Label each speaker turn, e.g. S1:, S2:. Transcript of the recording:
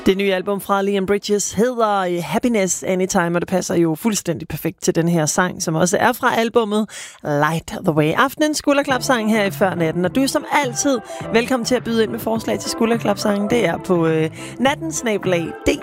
S1: Det nye album fra Leon Bridges hedder Happiness Anytime, og det passer jo fuldstændig perfekt til den her sang, som også er fra albumet Light the Way. Aftenens skulderklapsang her i Før Natten, og du er som altid velkommen til at byde ind med forslag til skulderklapsangen. Det er på nattensnabelag.dr.dk.